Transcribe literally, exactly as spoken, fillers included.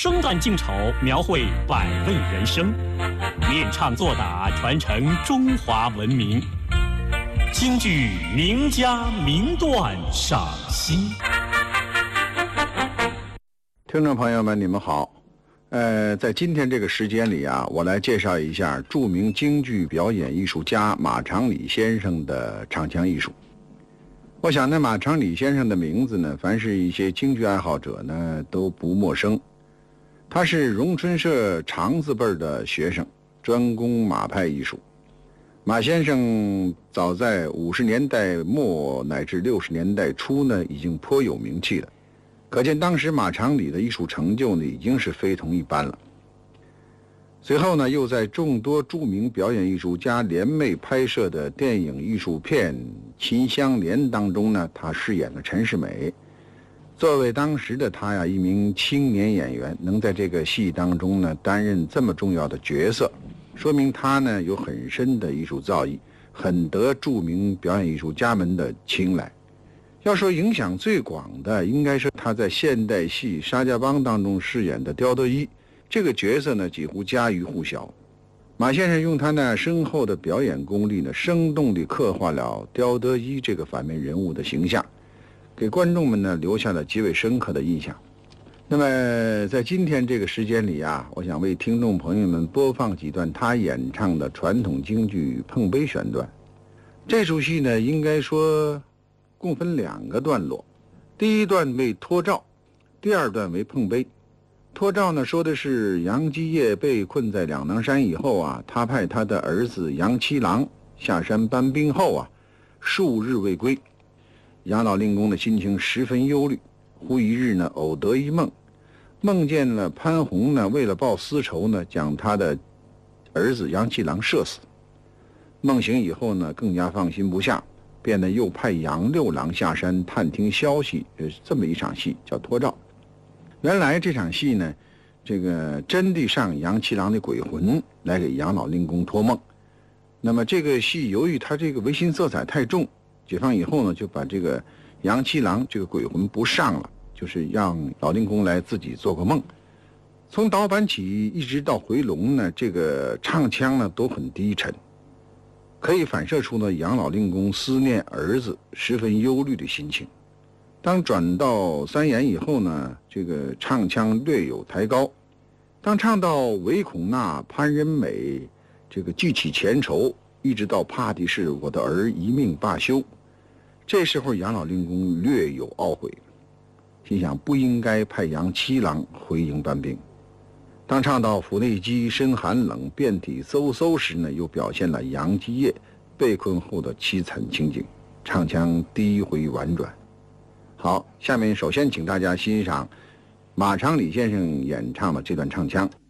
生旦净丑，描绘百味人生，练唱作打，传承中华文明。京剧名家名段赏析。 听众朋友们，你们好。呃，在今天这个时间里啊，我来介绍一下著名京剧表演艺术家马长礼先生的唱腔艺术。我想呢，马长礼先生的名字呢，凡是一些京剧爱好者呢都不陌生。他是荣春社长字辈的学生，专攻马派艺术。马先生早在五十年代末乃至六十年代初呢，已经颇有名气了。可见当时马长礼的艺术成就呢，已经是非同一般了。随后呢，又在众多著名表演艺术家联袂拍摄的电影艺术片《秦香莲》当中呢，他饰演了陈世美。作为当时的他呀，一名青年演员，能在这个戏当中呢担任这么重要的角色，说明他呢有很深的艺术造诣，很得著名表演艺术家们的青睐。要说影响最广的，应该是他在现代戏《沙家浜》当中饰演的刁德一，这个角色呢几乎家喻户晓。马先生用他那深厚的表演功力呢，生动地刻画了刁德一这个反面人物的形象，给观众们呢留下了极为深刻的印象。那么在今天这个时间里啊，我想为听众朋友们播放几段他演唱的传统京剧《碰杯》选段。这出戏呢，应该说共分两个段落，第一段为托赵，第二段为碰杯。托赵呢，说的是杨基业被困在两囊山以后啊，他派他的儿子杨七郎下山搬兵后啊，数日未归。杨老令公的心情十分忧虑，忽一日呢，偶得一梦，梦见了潘洪呢，为了报私仇呢，将他的儿子杨七郎射死。梦醒以后呢，更加放心不下，便呢又派杨六郎下山探听消息，呃，这么一场戏叫托赵。原来这场戏呢，这个真地上杨七郎的鬼魂来给杨老令公托梦。那么这个戏由于他这个唯心色彩太重，解放以后呢，就把这个杨七郎这个鬼魂不上了，就是让老令公来自己做个梦。从导板起一直到回笼呢，这个唱腔呢都很低沉，可以反射出呢杨老令公思念儿子十分忧虑的心情。当转到三言以后呢，这个唱腔略有抬高。当唱到唯恐那潘仁美这个记起前仇，一直到怕的是我的儿一命罢休，这时候杨老令公略有懊悔，心想不应该派杨七郎回营搬兵。当唱到府内积身寒冷，遍体嗖嗖时呢，又表现了杨基业被困后的凄惨情景，唱腔低回婉转。好，下面首先请大家欣赏马长礼先生演唱的这段唱腔。